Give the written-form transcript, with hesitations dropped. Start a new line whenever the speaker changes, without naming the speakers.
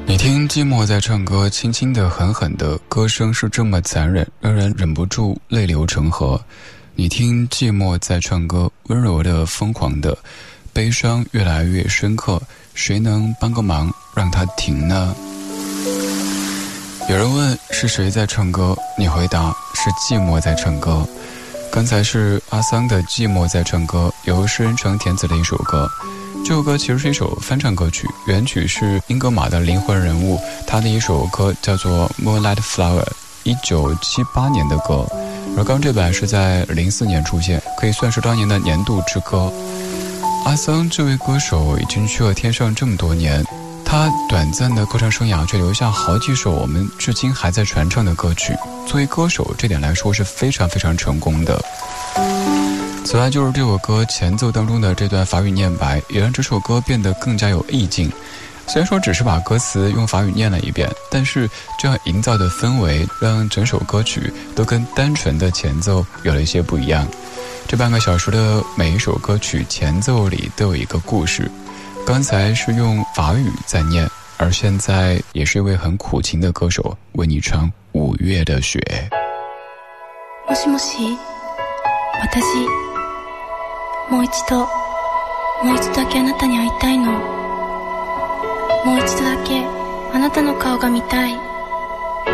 你听寂寞在唱歌，轻轻的狠狠的，歌声是这么残忍，让人忍不住泪流成河。你听寂寞在唱歌，温柔的疯狂的，悲伤越来越深刻，谁能帮个忙让它停呢？有人问是谁在唱歌，你回答是寂寞在唱歌。刚才是阿桑的寂寞在唱歌，由诗人成填词的一首歌。这首歌其实是一首翻唱歌曲，原曲是英格玛的灵魂人物，他的一首歌叫做 Moonlight Flower， 1978年的歌，而刚这版是在04年出现，可以算是当年的年度之歌。阿桑这位歌手已经去了天上这么多年，他短暂的歌唱生涯却留下好几首我们至今还在传唱的歌曲，作为歌手这点来说是非常非常成功的。此外就是这首歌前奏当中的这段法语念白，也让这首歌变得更加有意境。虽然说只是把歌词用法语念了一遍，但是这样营造的氛围让整首歌曲都跟单纯的前奏有了一些不一样。这半个小时的每一首歌曲前奏里都有一个故事，刚才是用法语在念，而现在也是一位很苦情的歌手为你唱5月的雪。
もしもし、私もう一度だけあなたに会いたいの。もう一度だけあなたの顔が見たい。